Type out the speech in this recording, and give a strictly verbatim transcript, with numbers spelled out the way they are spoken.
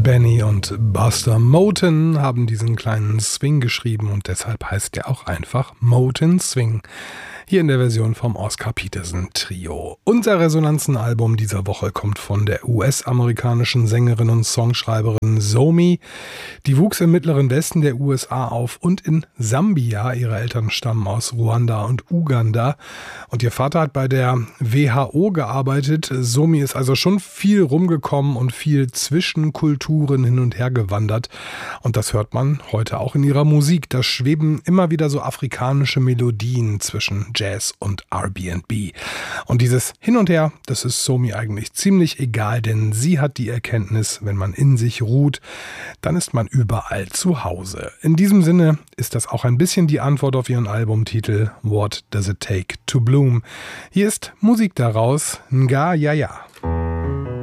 Benny und Buster Moten haben diesen kleinen Swing geschrieben und deshalb heißt er auch einfach Moten Swing. Hier in der Version vom Oscar Peterson Trio. Unser Resonanzen-Album dieser Woche kommt von der U S-amerikanischen Sängerin und Songschreiberin Somi. Die wuchs im mittleren Westen der U S A auf und in Sambia. Ihre Eltern stammen aus Ruanda und Uganda. Und ihr Vater hat bei der W H O gearbeitet. Somi ist also schon viel rumgekommen und viel zwischen Kulturen hin und her gewandert. Und das hört man heute auch in ihrer Musik. Da schweben immer wieder so afrikanische Melodien zwischen Jazz und R B and B. Und dieses Hin und Her, das ist Somi eigentlich ziemlich egal, denn sie hat die Erkenntnis, wenn man in sich ruht, dann ist man überall zu Hause. In diesem Sinne ist das auch ein bisschen die Antwort auf ihren Albumtitel What Does It Take to Bloom? Hier ist Musik daraus, Nga Ja Ja.